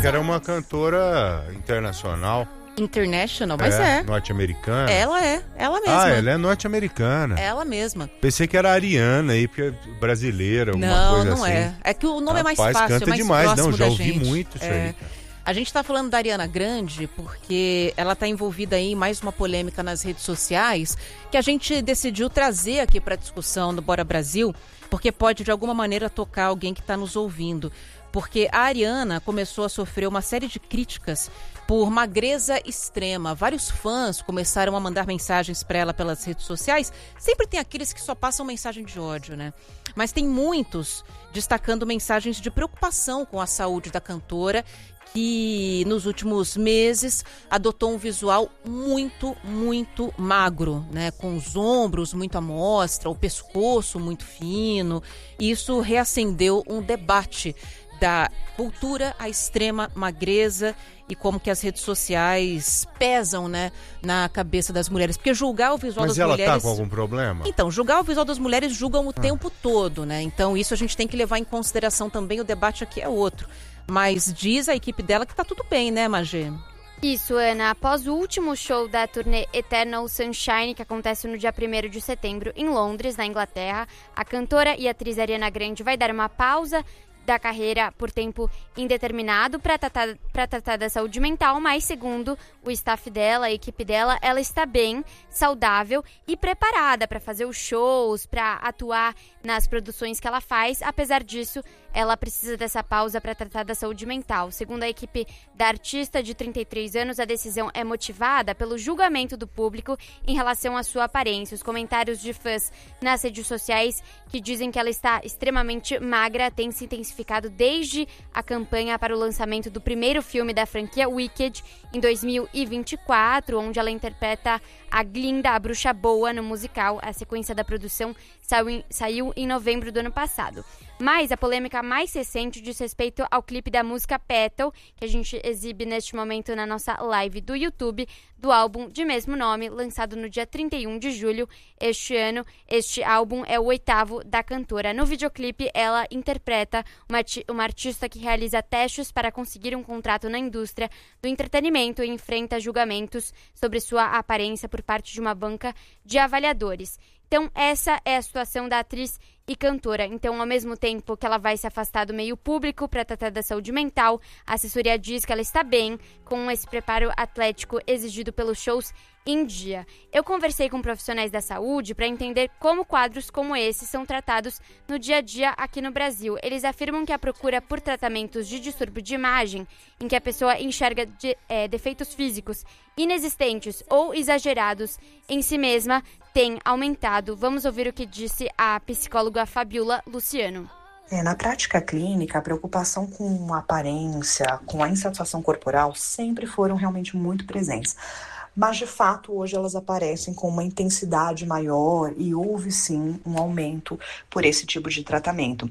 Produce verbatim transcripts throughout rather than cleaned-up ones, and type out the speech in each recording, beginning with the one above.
que era uma cantora internacional. International, mas é. é. Norte-americana. Ela é, ela mesma. Ah, ela é norte-americana. Ela mesma. Pensei que era ariana aí, porque é brasileira, alguma não, coisa não assim. Não, não é. É que o nome Rapaz, é mais fácil, canta é mais demais. próximo Não, já da ouvi gente. muito isso é. aí. A gente tá falando da Ariana Grande porque ela tá envolvida aí em mais uma polêmica nas redes sociais que a gente decidiu trazer aqui pra discussão do Bora Brasil, porque pode de alguma maneira tocar alguém que tá nos ouvindo. Porque a Ariana começou a sofrer uma série de críticas por magreza extrema. Vários fãs começaram a mandar mensagens para ela pelas redes sociais. Sempre tem aqueles que só passam mensagem de ódio, né? Mas tem muitos destacando mensagens de preocupação com a saúde da cantora, que nos últimos meses adotou um visual muito, muito magro, né? Com os ombros muito à mostra, o pescoço muito fino. E isso reacendeu um debate da cultura à extrema magreza e como que as redes sociais pesam, né, na cabeça das mulheres. Porque julgar o visual Mas das mulheres... Mas ela tá com algum problema? Então, julgar o visual das mulheres julgam o ah. tempo todo, né? Então, isso a gente tem que levar em consideração também. O debate aqui é outro. Mas diz a equipe dela que tá tudo bem, né, Magê? Isso, Ana. Após o último show da turnê Eternal Sunshine, que acontece no dia primeiro de setembro em Londres, na Inglaterra, a cantora e atriz Ariana Grande vai dar uma pausa da carreira por tempo indeterminado para tratar, para tratar da saúde mental, mas segundo o staff dela, a equipe dela, ela está bem, saudável e preparada para fazer os shows, para atuar nas produções que ela faz. Apesar disso, ela precisa dessa pausa para tratar da saúde mental. Segundo a equipe da artista de trinta e três anos, a decisão é motivada pelo julgamento do público em relação à sua aparência. Os comentários de fãs nas redes sociais que dizem que ela está extremamente magra têm se intensificado desde a campanha para o lançamento do primeiro filme da franquia Wicked em dois mil e vinte e quatro, onde ela interpreta a Glinda, a bruxa boa, no musical. A sequência da produção saiu em, saiu em novembro do ano passado. Mas a polêmica mais recente diz respeito ao clipe da música Petal, que a gente exibe neste momento na nossa live do YouTube, do álbum de mesmo nome, lançado no dia trinta e um de julho este ano. Este álbum é o oitavo da cantora. No videoclipe, ela interpreta uma, uma artista que realiza testes para conseguir um contrato na indústria do entretenimento e enfrenta julgamentos sobre sua aparência por parte de uma banca de avaliadores. Então, essa é a situação da atriz e cantora. Então, ao mesmo tempo que ela vai se afastar do meio público para tratar da saúde mental, a assessoria diz que ela está bem com esse preparo atlético exigido pelos shows em dia. Eu conversei com profissionais da saúde para entender como quadros como esses são tratados no dia a dia aqui no Brasil. Eles afirmam que a procura por tratamentos de distúrbio de imagem, em que a pessoa enxerga de, é, defeitos físicos inexistentes ou exagerados em si mesma, tem aumentado. Vamos ouvir o que disse a psicóloga Fabiola Luciano. É, na prática clínica, a preocupação com a aparência, com a insatisfação corporal sempre foram realmente muito presentes. Mas, de fato, hoje elas aparecem com uma intensidade maior e houve, sim, um aumento por esse tipo de tratamento.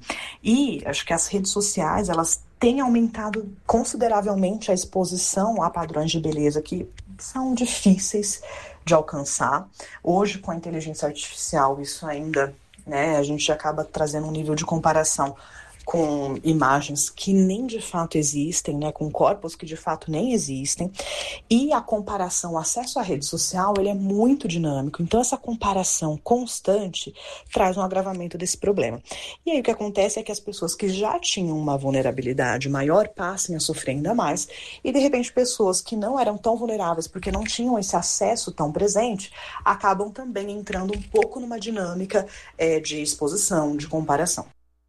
E acho que as redes sociais, elas têm aumentado consideravelmente a exposição a padrões de beleza que são difíceis de alcançar. Hoje, com a inteligência artificial, isso ainda, né, a gente acaba trazendo um nível de comparação com imagens que nem de fato existem, né, com corpos que de fato nem existem, e a comparação, o acesso à rede social, ele é muito dinâmico, então essa comparação constante traz um agravamento desse problema. E aí o que acontece é que as pessoas que já tinham uma vulnerabilidade maior passem a sofrer ainda mais, e de repente pessoas que não eram tão vulneráveis porque não tinham esse acesso tão presente, acabam também entrando um pouco numa dinâmica é, de exposição, de comparação.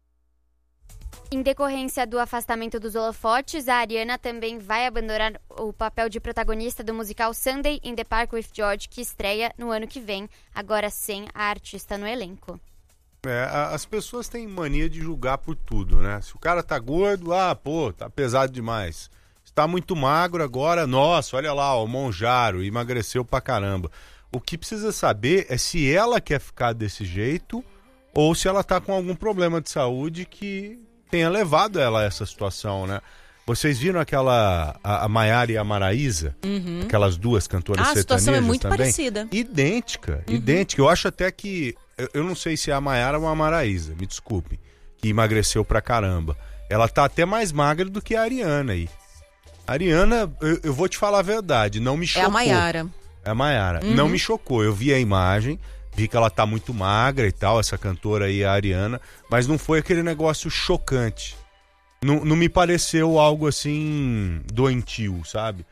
Em decorrência do afastamento dos holofotes, a Ariana também vai abandonar o papel de protagonista do musical Sunday in the Park with George, que estreia no ano que vem, agora sem a artista no elenco. É, as pessoas têm mania de julgar por tudo, né? Se o cara tá gordo, ah, pô, tá pesado demais. Se tá muito magro agora, nossa, olha lá, o Monjaro emagreceu pra caramba. O que precisa saber é se ela quer ficar desse jeito ou se ela tá com algum problema de saúde que tenha levado ela a essa situação, né? Vocês viram aquela, a, a Maiara e a Maraísa? Uhum. Aquelas duas cantoras ah, sertanejas também? A situação é muito também? parecida. Idêntica, uhum. idêntica. Eu acho até que, eu, eu não sei se é a Maiara ou a Maraísa, me desculpe, que emagreceu pra caramba. Ela tá até mais magra do que a Ariana aí. Ariana, eu, eu vou te falar a verdade, não me chocou. É a Maiara. É a Maiara. Uhum. Não me chocou. Eu vi a imagem, vi que ela tá muito magra e tal, essa cantora aí, a Ariana, mas não foi aquele negócio chocante. Não, não me pareceu algo assim doentio, sabe?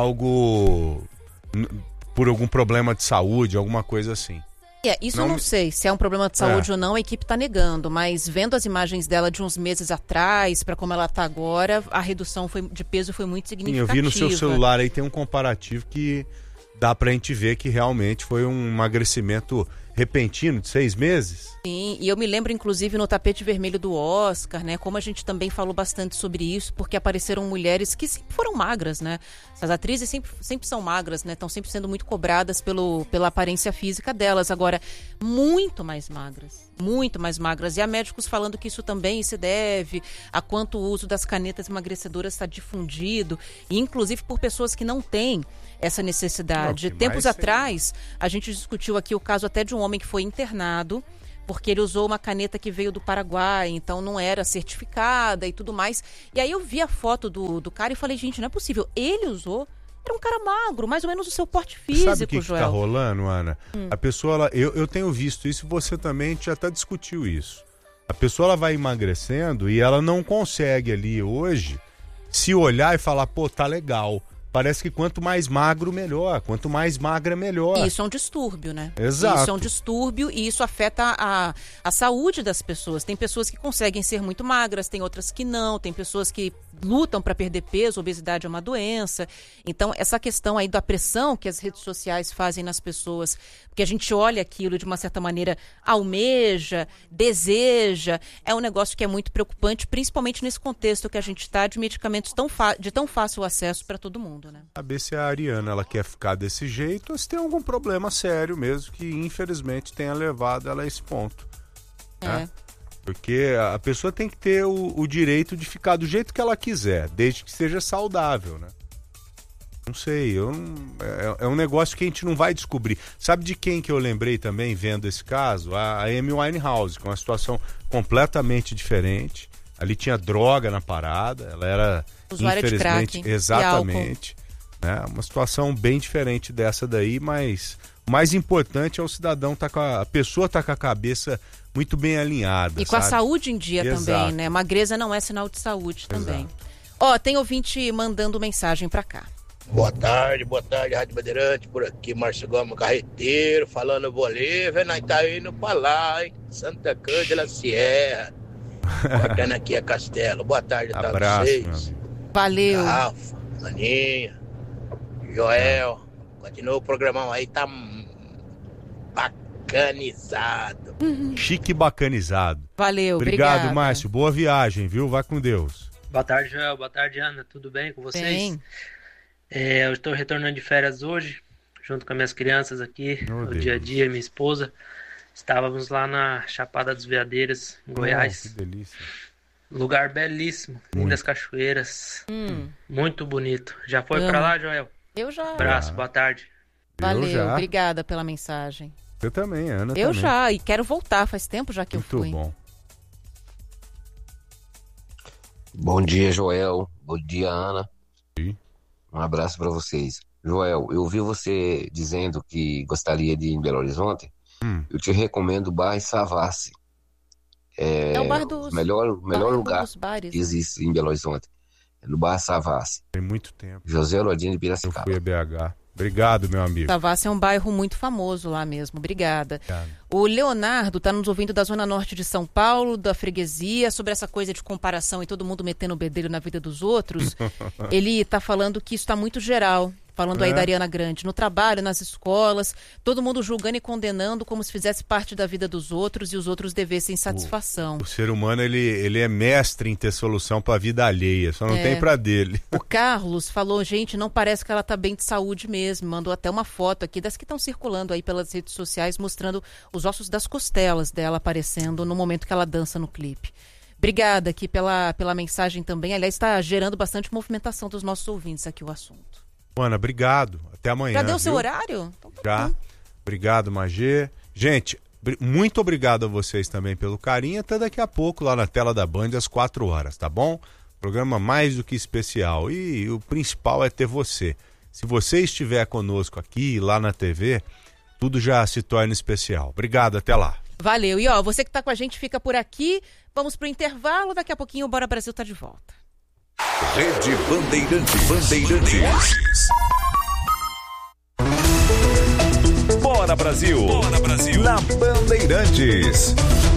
Algo n- por algum problema de saúde, alguma coisa assim. É, isso Não eu não me- sei se é um problema de saúde É. ou não, a equipe tá negando, mas vendo as imagens dela de uns meses atrás para como ela tá agora, a redução foi, de peso foi muito Sim, significativa. eu vi no seu celular aí, tem um comparativo que dá pra gente ver que realmente foi um emagrecimento repentino de seis meses. Sim, e eu me lembro, inclusive, no tapete vermelho do Oscar, né? Como a gente também falou bastante sobre isso, porque apareceram mulheres que sempre foram magras, né? Essas atrizes sempre, sempre são magras, né? Estão sempre sendo muito cobradas pelo, pela aparência física delas. Agora, muito mais magras. Muito mais magras. E há médicos falando que isso também se deve a quanto o uso das canetas emagrecedoras está difundido, e inclusive por pessoas que não têm essa necessidade. Não, que Tempos mais atrás, a gente discutiu aqui o caso até de um homem que foi internado porque ele usou uma caneta que veio do Paraguai, então não era certificada e tudo mais. E aí eu vi a foto do, do cara e falei, gente, não é possível. Ele usou, era um cara magro, mais ou menos o seu porte físico, Sabe o que, que Joel. tá rolando, Ana? Hum. A pessoa, ela, eu, eu tenho visto isso, você também, a gente já até discutiu isso. A pessoa ela vai emagrecendo e ela não consegue ali hoje se olhar e falar, pô, tá legal. Parece que quanto mais magro, melhor. Quanto mais magra, melhor. Isso é um distúrbio, né? Exato. Isso é um distúrbio e isso afeta a, a saúde das pessoas. Tem pessoas que conseguem ser muito magras, tem outras que não, tem pessoas que lutam para perder peso, obesidade é uma doença. Então, essa questão aí da pressão que as redes sociais fazem nas pessoas, porque a gente olha aquilo de uma certa maneira, almeja, deseja, é um negócio que é muito preocupante, principalmente nesse contexto que a gente está de medicamentos tão de tão fácil acesso para todo mundo, né? Saber se a Ariana ela quer ficar desse jeito ou se tem algum problema sério mesmo que infelizmente tenha levado ela a esse ponto. É. Né? Porque a pessoa tem que ter o, o direito de ficar do jeito que ela quiser, desde que seja saudável, né? Não sei, eu não, é, é um negócio que a gente não vai descobrir. Sabe de quem que eu lembrei também vendo esse caso? A, a Amy Winehouse, com uma situação completamente diferente. Ali tinha droga na parada, ela era usuária de infelizmente, crack, exatamente, né? Uma situação bem diferente dessa daí, mas o mais importante é o cidadão tá com a, a pessoa tá com a cabeça muito bem alinhada, E com a sabe? saúde em dia Exato. também, né? Magreza não é sinal de saúde também. Exato. Ó, tem ouvinte mandando mensagem pra cá. Boa tarde, boa tarde, Rádio Bandeirante, por aqui, Márcio Gomes, carreteiro, falando Bolívia, nós tá indo pra lá, hein? Santa Cruz de la Sierra, cortando aqui a Castelo. Boa tarde a todos Abraço, vocês. meu amigo. Valeu. Rafa, Aninha, Joel, continua o programão aí, tá bacanizado. Chique e bacanizado. Valeu, Obrigado, obrigada. Márcio. Boa viagem, viu? Vai com Deus. Boa tarde, Joel. Boa tarde, Ana. Tudo bem com vocês? Bem. É, eu estou retornando de férias hoje, junto com as minhas crianças aqui, Oh, no Deus. dia a dia, minha esposa. Estávamos lá na Chapada dos Veadeiros, em Oh, Goiás. que delícia. Lugar belíssimo, lindas cachoeiras, Hum, muito bonito. Já foi Amo. pra lá, Joel? eu já. Abraço, boa tarde. Valeu, Eu já. obrigada pela mensagem. Eu também, Ana Eu também. já, e quero voltar, faz tempo já que Muito eu fui. bom. Bom dia, Joel. Bom dia, Ana. Sim. Um abraço para vocês. Joel, eu ouvi você dizendo que gostaria de ir em Belo Horizonte. Hum. Eu te recomendo o bar Savassi. É, É o bar dos- o melhor, o melhor Bar lugar dos bares, que né? existe em Belo Horizonte. É no bar Savassi. Tem muito tempo. José Lodino de Eu Piracicaba. fui a B H. Obrigado, meu amigo. Savassi é um bairro muito famoso lá mesmo. Obrigada. Obrigado. O Leonardo está nos ouvindo da Zona Norte de São Paulo, da freguesia, sobre essa coisa de comparação e todo mundo metendo o bedelho na vida dos outros. Ele está falando que isso está muito geral. Falando aí É. da Ariana Grande, no trabalho, nas escolas, todo mundo julgando e condenando como se fizesse parte da vida dos outros e os outros devessem satisfação. O ser humano, ele, ele é mestre em ter solução pra vida alheia, só não É. tem pra dele. O Carlos falou, gente, não parece que ela tá bem de saúde mesmo. Mandou até uma foto aqui das que estão circulando aí pelas redes sociais, mostrando os ossos das costelas dela aparecendo no momento que ela dança no clipe. Obrigada aqui pela, pela mensagem também. Aliás, está gerando bastante movimentação dos nossos ouvintes aqui o assunto. Ana, obrigado. Até amanhã. Já deu o seu viu? horário? Então tá Já. bom. Obrigado, Magê. Gente, bri- muito obrigado a vocês também pelo carinho. Até daqui a pouco, lá na tela da Band, às quatro horas, tá bom? Programa mais do que especial. E o principal é ter você. Se você estiver conosco aqui, lá na T V, tudo já se torna especial. Obrigado, até lá. Valeu. E ó, você que tá com a gente fica por aqui. Vamos pro intervalo. Daqui a pouquinho o Bora Brasil tá de volta. Rede Bandeirantes. Bandeirantes. Bora Brasil. Bora Brasil. Na Bandeirantes.